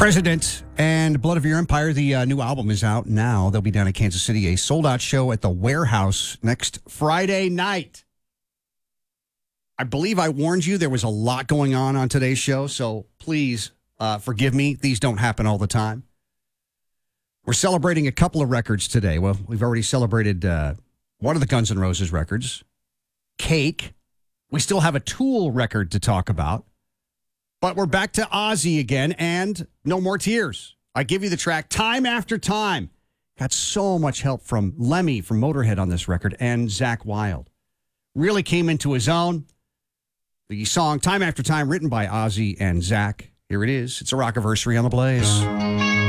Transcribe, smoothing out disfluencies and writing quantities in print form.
President and Blood of Your Empire, the new album is out now. They'll be down in Kansas City, a sold-out show at the Warehouse next Friday night. I believe I warned you there was a lot going on today's show, so please forgive me. These don't happen all the time. We're celebrating a couple of records today. Well, we've already celebrated one of the Guns N' Roses records, Cake. We still have a Tool record to talk about. But we're back to Ozzy again, and No More Tears. I give you the track Time After Time. Got so much help from Lemmy from Motorhead on this record and Zakk Wylde. Really came into his own. The song Time After Time, written by Ozzy and Zakk. Here it is. It's a Rockiversary on the Blaze.